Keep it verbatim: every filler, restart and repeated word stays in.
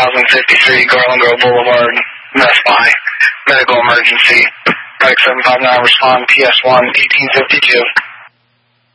thousand fifty-three Garland Grove Boulevard, Best Buy. Medical emergency. Medic seven five nine respond, P S one, eighteen fifty-two.